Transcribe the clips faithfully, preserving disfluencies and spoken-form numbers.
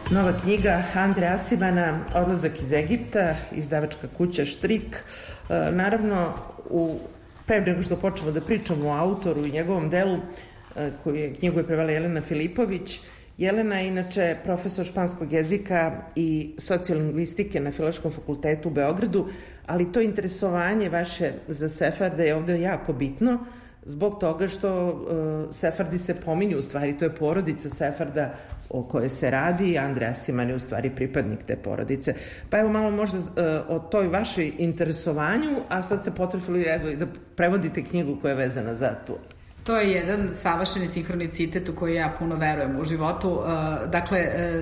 Nova knjiga Andre Asimana, Odlazak iz Egipta, izdavačka kuća Štrik. Naravno, u, pre nego što počnemo da pričamo o autoru i njegovom delu, koju je, knjigu je prevela Jelena Filipović. Jelena je inače profesor španskog jezika i sociolingvistike na Filološkom fakultetu u Beogradu, ali to interesovanje vaše za sefarde je ovde jako bitno, zbog toga što uh, sefardi se pominju, u stvari to je porodica sefarda o kojoj se radi, Andre Asiman je u stvari pripadnik te porodice. Pa evo malo možda uh, o toj vašoj interesovanju, a sad se potrefili evo, da prevodite knjigu koja je vezana za tu. To je jedan savršeni sinhronicitet u koji ja puno verujem u životu. Dakle,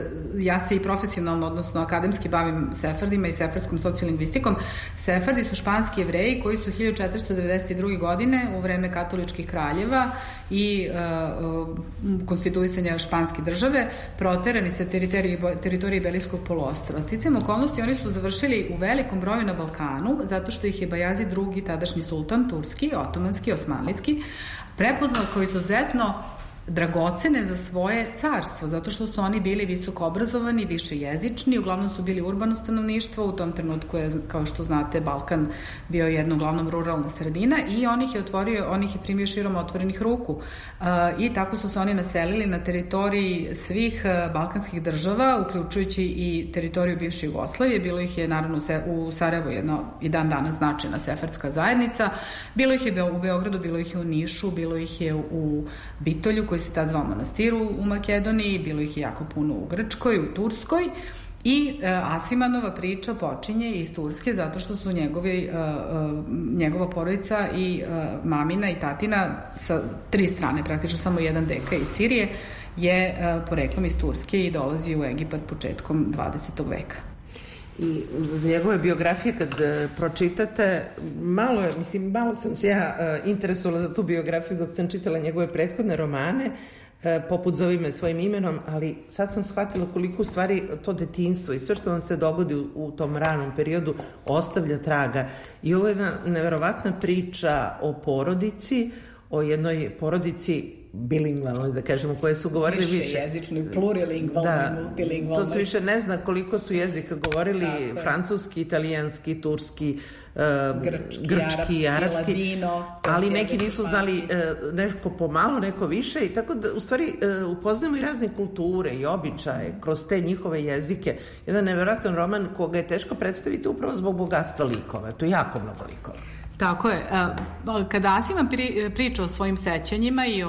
ja se i profesionalno, odnosno akademski bavim sefardima i sefardskom sociolingvistikom. Sefardi su španski Jevreji koji su hiljadu četiristo devedeset druge. godine u vreme katoličkih kraljeva i uh, konstituisanja španske države proterani sa teritorije, teritorije Ibelijskog poluostrva. Sticajem okolnosti oni su završili u velikom broju na Balkanu zato što ih je Bajazid drugi, tadašnji sultan, turski, otomanski, osmanlijski, prepoznao kao izuzetno dragocene za svoje carstvo, zato što su oni bili visoko obrazovani, više jezični, uglavnom su bili urbano stanovništvo, u tom trenutku je, kao što znate, Balkan bio jedna uglavnom ruralna sredina i on ih je otvorio, on ih je primio širom otvorenih ruku. Uh, I tako su se oni naselili na teritoriji svih uh, balkanskih država, uključujući i teritoriju bivše Jugoslavije. Bilo ih je, naravno, u Sarajevu jedno i dan danas značajna sefardska zajednica, bilo ih je u Beogradu, bilo ih je u Nišu, bilo ih je u Bitolju, koji se tad zvao Manastiru u Makedoniji, bilo ih je jako puno u Grčkoj, u Turskoj i e, Asimanova priča počinje iz Turske zato što su njegovi, e, e, njegova porodica i e, mamina i tatina sa tri strane, praktično samo jedan deka iz Sirije je e, poreklom iz Turske i dolazi u Egipat početkom dvadesetog veka. I za njegove biografije kad uh, pročitate, malo je, mislim, malo sam se ja uh, interesovala za tu biografiju dok sam čitala njegove prethodne romane, uh, poput Zovi me svojim imenom, ali sad sam shvatila koliko u stvari to detinjstvo i sve što vam se dogodi u, u tom ranom periodu ostavlja traga. I ovo je jedna neverovatna priča o porodici, o jednoj porodici bilingvalno, da kažemo, koje su govorili više. Više jezično, plurilingvalno, da, multilingvalno. To se više ne zna koliko su jezika govorili, tako, francuski, italijanski, turski, uh, grčki, grčki, arapski, arapski, ladino, ali neki nisu znali uh, neko pomalo, neko više i tako da u stvari uh, upoznamo i razne kulture i običaje kroz te njihove jezike. Jedan nevjerojatan roman koga je teško predstaviti upravo zbog bogatstva likova. To je jako mnogo likova. Tako je. Kada Asiman priča o svojim sećanjima i o,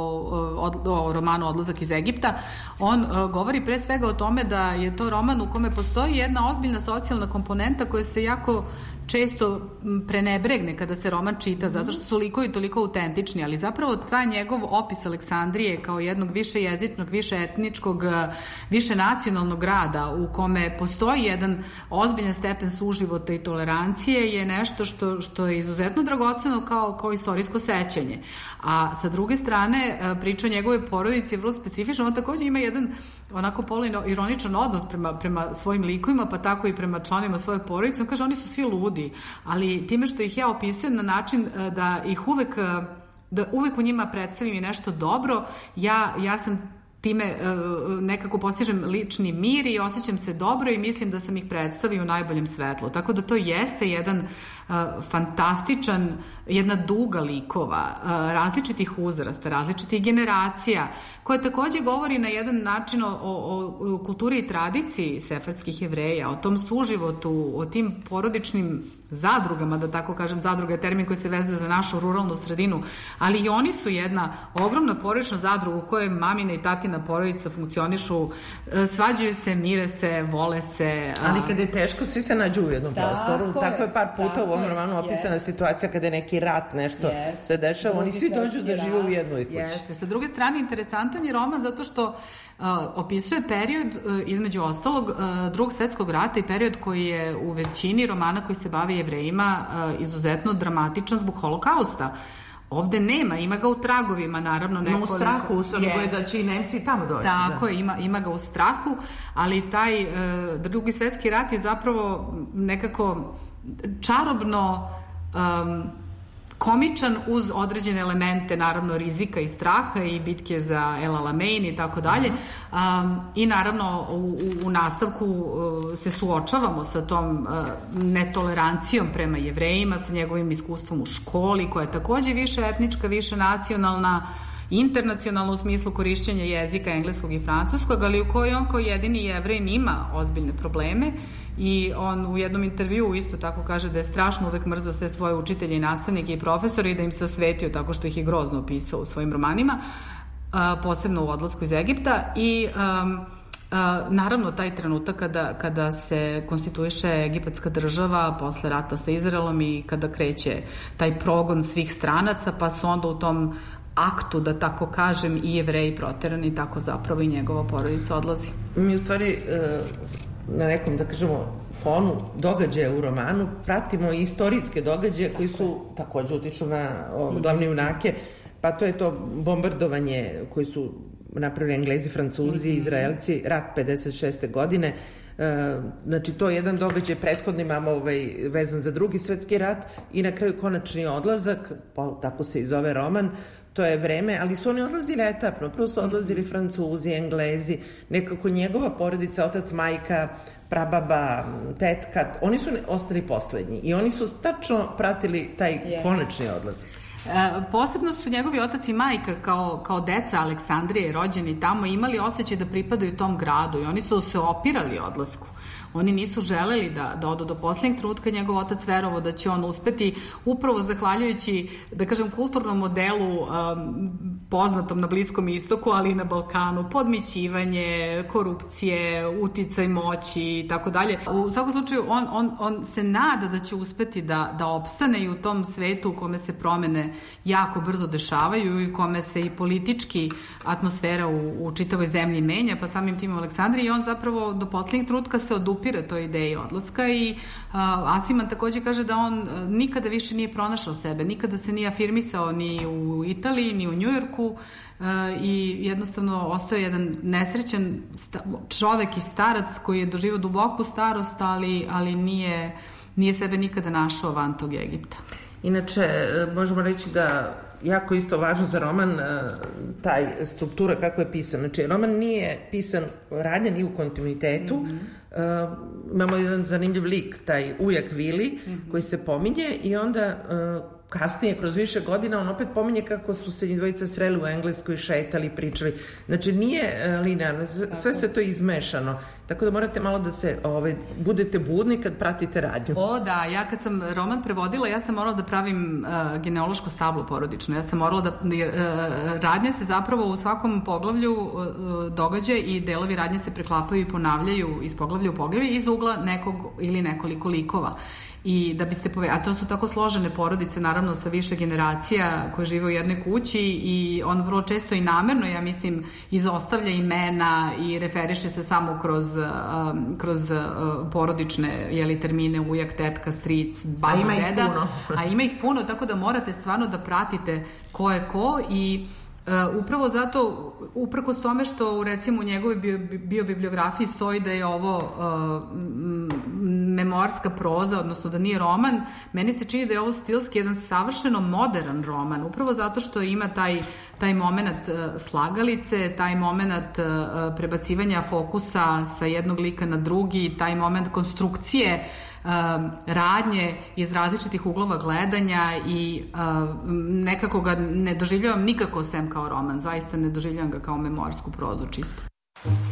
o, o, o romanu Odlazak iz Egipta, on govori pre svega o tome da je to roman u kome postoji jedna ozbiljna socijalna komponenta koja se jako često prenebregne kada se roman čita, zato što su likovi toliko autentični, ali zapravo taj njegov opis Aleksandrije kao jednog više jezičnog, više etničkog, više nacionalnog grada u kome postoji jedan ozbiljan stepen suživota i tolerancije je nešto što, što je izuzetno dragoceno kao, kao istorijsko sećanje. A sa druge strane, priča o njegove porodici je vrlo specifična, on takođe ima jedan onako poluironičan odnos prema, prema svojim likovima, pa tako i prema članima svoje porodice. On kaže, oni su svi ludi, ali time što ih ja opisujem na način da ih uvek, da uvek u njima predstavim i nešto dobro, ja, ja sam time nekako postižem lični mir i osjećam se dobro i mislim da sam ih predstavio u najboljem svetlu. Tako da to jeste jedan uh, fantastičan, jedna duga likova, uh, različitih uzrasta, različitih generacija, koja takođe govori na jedan način o, o, o kulturi i tradiciji sefardskih Jevreja, o tom suživotu, o tim porodičnim zadrugama, da tako kažem, zadruga je termin koji se vezuje za našu ruralnu sredinu, ali i oni su jedna ogromna porodična zadruga u kojoj mamina i tatina porodica funkcionišu, svađaju se, mire se, vole se. A... Ali kada je teško, svi se nađu u jednom prostoru. Je, tako je par puta u ovom romanu opisana yes. situacija kada je neki rat, nešto yes. se dešava, oni svi dođu da žive u jednoj kući. Jeste. Sa druge strane, interesantan je roman zato što Uh, opisuje period, uh, između ostalog, uh, drugog svetskog rata i period koji je u većini romana koji se bave Jevrejima uh, izuzetno dramatičan zbog holokausta. Ovde nema, ima ga u tragovima, naravno. Ima u strahu, u samo yes. da će i Nemci tamo doći. Tako da. je, ima, ima ga u strahu, ali taj uh, drugi svetski rat je zapravo nekako čarobno um, komičan uz određene elemente, naravno rizika i straha i bitke za El Alamein i tako dalje. I naravno u, u nastavku uh, se suočavamo sa tom uh, netolerancijom prema Jevrejima, sa njegovim iskustvom u školi, koja je takođe više etnička, više nacionalna, internacionalno u smislu korišćenja jezika engleskog i francuskog, ali u kojoj on kao jedini Jevrej ima ozbiljne probleme. I on u jednom intervjuu isto tako kaže da je strašno uvek mrzao sve svoje učitelje i nastavnike i profesore i da im se osvetio tako što ih je grozno opisao u svojim romanima, posebno u Odlasku iz Egipta. I um, Uh, naravno taj trenutak kada, kada se konstituiše egipatska država posle rata sa Izraelom i kada kreće taj progon svih stranaca, pa su onda u tom aktu, da tako kažem, i Jevreji proterani, tako zapravo i njegova porodica odlazi. Mi u stvari na nekom, da kažemo, fonu događaja u romanu pratimo i istorijske događaje koji su takođe utiču na glavne junake, pa to je to bombardovanje koji su napravili Englezi, Francuzi, Izraelci, rat pedeset šeste godine. Znači, to je jedan događaj, prethodni imamo ovaj, vezan za drugi svetski rat i na kraju konačni odlazak, pa tako se i zove roman. To je vreme, ali su oni odlazili etapno. Prvo su odlazili Francuzi, Englezi, nekako njegova porodica, otac, majka, prababa, tetka, oni su ostali poslednji i oni su tačno pratili taj yes. konačni odlazak. E, posebno su njegovi otac i majka kao, kao deca Aleksandrije rođeni tamo imali osjećaj da pripadaju tom gradu i oni su se opirali odlasku. Oni nisu želeli da, da odu do poslednjeg trenutka. Njegov otac verovao da će on uspeti upravo zahvaljujući, da kažem, kulturnom modelu um, poznatom na Bliskom istoku, ali i na Balkanu, podmićivanje, korupcije, uticaj moći i tako dalje. U svakom slučaju on, on, on se nada da će uspeti da, da opstane i u tom svetu u kome se promene jako brzo dešavaju i u kome se i politički atmosfera u, u čitavoj zemlji menja, pa samim tim u Aleksandriji, i on zapravo do poslednjeg trenutka se odupire toj ideji odlaska. I a, Asiman takođe kaže da on nikada više nije pronašao sebe, nikada se nije afirmisao ni u Italiji, ni u Njujorku, a, i jednostavno ostao je jedan nesrećan čovek i starac koji je doživao duboku starost, ali, ali nije, nije sebe nikada našao van tog Egipta. Inače, možemo reći da jako isto važno za roman taj struktura kako je pisan. Znači, roman nije pisan, radnja nije u kontinuitetu. Mm-hmm. Uh, imamo jedan zanimljiv lik, taj ujak Vili, mm-hmm. koji se pominje i onda uh, kasnije, kroz više godina, on opet pominje kako su se njih dvojica sreli u Engleskoj, šetali, pričali. Znači, nije uh, linearno, sve se to izmešano. Tako da morate malo da se, ovaj, budete budni kad pratite radnju. O, da, ja kad sam roman prevodila, ja sam morala da pravim uh, genealoško stablo porodično. Ja sam morala da, uh, radnja se zapravo u svakom poglavlju uh, događa i delovi radnje se preklapaju i ponavljaju iz poglavlja u poglavlje iz ugla nekog ili nekoliko likova. I da biste pove... A to su tako složene porodice, naravno, sa više generacija koje žive u jednoj kući i on vrlo često i namerno, ja mislim, izostavlja imena i referiše se samo kroz, um, kroz uh, porodične, jeli, termine, ujak, tetka, stric, baba, deda. A ima ih puno. A ima ih puno, tako da morate stvarno da pratite ko je ko i Uh, upravo zato, uprkos tome što u, recimo, u njegovoj bio, biobibliografiji stoji da je ovo uh, memoarska proza, odnosno da nije roman, meni se čini da je ovo stilski jedan savršeno modern roman, upravo zato što ima taj, taj moment uh, slagalice, taj moment uh, prebacivanja fokusa sa jednog lika na drugi, taj moment konstrukcije Um, radnje iz različitih uglova gledanja i um, nekako ga ne doživljavam nikako sem kao roman, zaista ne doživljavam ga kao memoarsku prozu čisto.